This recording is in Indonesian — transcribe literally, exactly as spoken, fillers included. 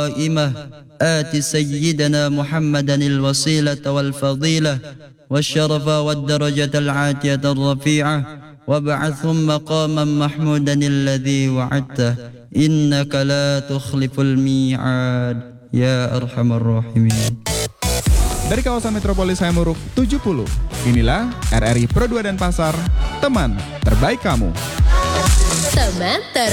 القائمة آت سيدنا محمدا الوسيلة والفضيلة والشرف والدرجة العاتية الرفيعة وابعثهم مقاما محمودا الذي وعدته إنك لا تخلف الميعاد يا أرحم الراحمين. Dari kawasan Metropolis Hayamuruk tujuh puluh, inilah R R I Pro dua Denpasar, teman terbaik kamu. Teman ter